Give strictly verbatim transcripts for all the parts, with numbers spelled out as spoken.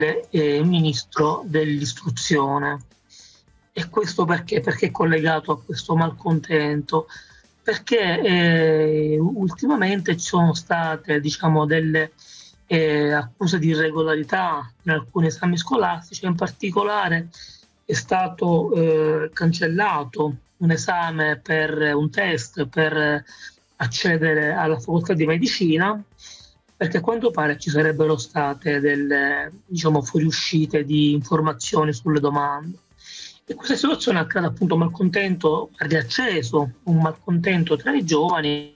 eh, ministro dell'istruzione. E questo perché? Perché è collegato a questo malcontento, perché eh, ultimamente ci sono state, diciamo, delle eh, accuse di irregolarità in alcuni esami scolastici. In particolare è stato eh, cancellato un esame per un test per accedere alla facoltà di medicina, perché a quanto pare ci sarebbero state delle, diciamo, fuoriuscite di informazioni sulle domande. E questa situazione ha creato appunto malcontento, ha riacceso un malcontento tra i giovani.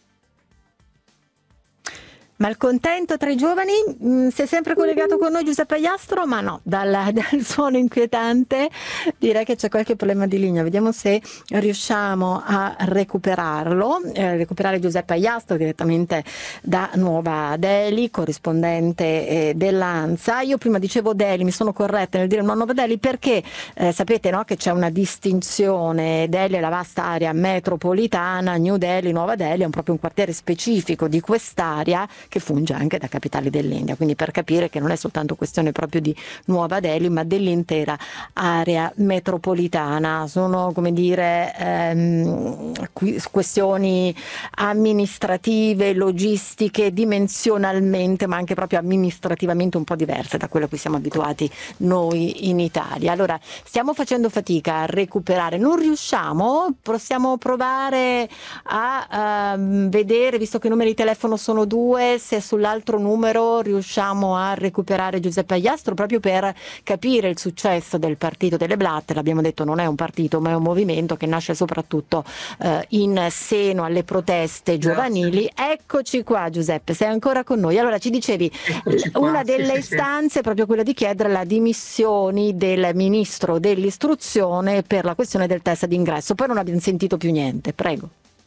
Malcontento tra i giovani, mm, sei sempre collegato con noi Giuseppe Aiastro, ma no, dal, dal suono inquietante direi che c'è qualche problema di linea, vediamo se riusciamo a recuperarlo, eh, recuperare Giuseppe Aiastro direttamente da Nuova Delhi, corrispondente eh, dell'ANSA. Io prima dicevo Delhi, mi sono corretta nel dire Nuova Delhi perché eh, sapete, no, che c'è una distinzione, Delhi è la vasta area metropolitana, New Delhi, Nuova Delhi è un, proprio un quartiere specifico di quest'area che funge anche da capitale dell'India, quindi per capire che non è soltanto questione proprio di Nuova Delhi ma dell'intera area metropolitana. Sono, come dire, ehm, questioni amministrative, logistiche, dimensionalmente ma anche proprio amministrativamente un po' diverse da quello a cui siamo abituati noi in Italia. Allora stiamo facendo fatica a recuperare, non riusciamo, possiamo provare a uh, vedere, visto che i numeri di telefono sono due, se sull'altro numero riusciamo a recuperare Giuseppe Aiastro, proprio per capire il successo del partito delle Blatte. L'abbiamo detto, non è un partito ma è un movimento che nasce soprattutto eh, in seno alle proteste giovanili. Grazie. Eccoci qua Giuseppe, sei ancora con noi. Allora ci dicevi, una delle sì, istanze sì, sì. è proprio quella di chiedere la dimissioni del ministro dell'istruzione per la questione del test d'ingresso, poi non abbiamo sentito più niente, prego.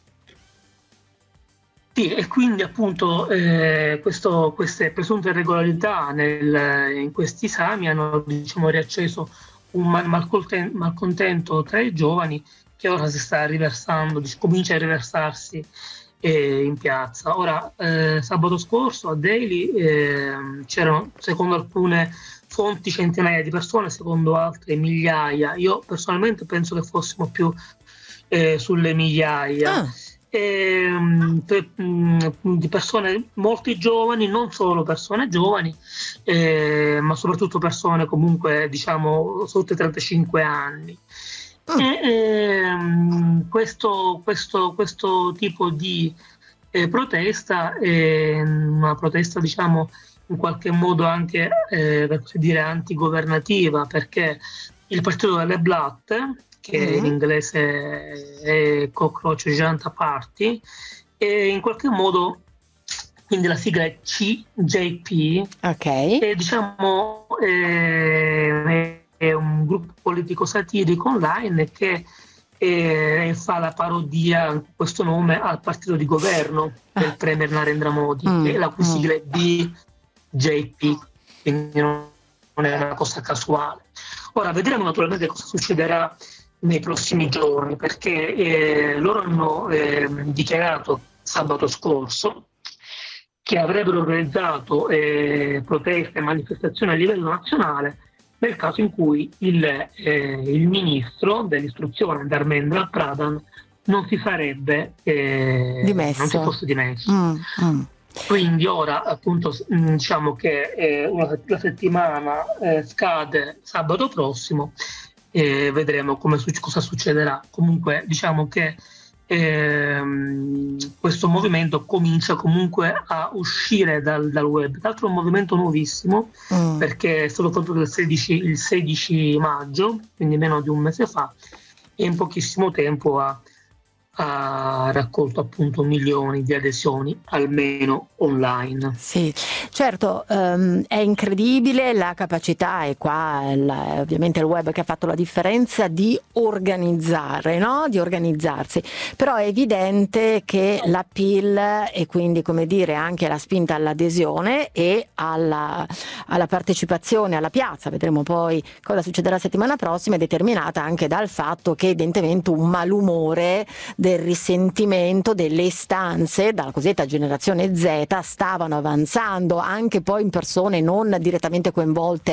Sì, e quindi appunto eh, questo, queste presunte irregolarità nel, in questi esami hanno, diciamo, riacceso un mal, malcontento, malcontento tra i giovani che ora si sta riversando, comincia a riversarsi eh, in piazza. Ora, eh, sabato scorso a Delhi eh, c'erano, secondo alcune fonti, centinaia di persone, secondo altre migliaia. Io personalmente penso che fossimo più eh, sulle migliaia. Ah. E, per, di persone, molti giovani, non solo persone giovani, eh, ma soprattutto persone comunque, diciamo, sotto i trentacinque anni. Mm. E, ehm, questo, questo, questo tipo di eh, protesta è una protesta, diciamo, in qualche modo anche eh, per così dire antigovernativa, perché il partito delle Blatte, che mm-hmm. in inglese è Cockroach Janta Party, e in qualche modo, quindi la sigla è C J P, okay. e diciamo è, è un gruppo politico satirico online che è, fa la parodia, questo nome, al partito di governo del premier Narendra Modi, mm. che la cui sigla è B J P, quindi non è una cosa casuale. Ora vedremo naturalmente cosa succederà nei prossimi giorni, perché eh, loro hanno eh, dichiarato sabato scorso che avrebbero organizzato eh, proteste e manifestazioni a livello nazionale nel caso in cui il, eh, il ministro dell'istruzione Dharmendra Pradhan non si sarebbe eh, dimesso. non si fosse dimesso. Mm, mm. Quindi ora appunto diciamo che eh, una, la settimana eh, scade sabato prossimo. E vedremo come, cosa succederà. Comunque diciamo che ehm, questo movimento comincia comunque a uscire dal, dal web. Tra l'altro è un movimento nuovissimo, mm. perché è stato fatto il sedici, il sedici maggio, quindi meno di un mese fa, e in pochissimo tempo ha, ha raccolto appunto milioni di adesioni, almeno online. Sì, certo, um, è incredibile la capacità, e qua la, ovviamente il web che ha fatto la differenza, di organizzare, no? Di organizzarsi, però è evidente che l'appeal e quindi, come dire, anche la spinta all'adesione e alla, alla partecipazione alla piazza, vedremo poi cosa succederà la settimana prossima, è determinata anche dal fatto che evidentemente un malumore del risentimento delle istanze dalla cosiddetta generazione Z stavano avanzando anche poi in persone non direttamente coinvolte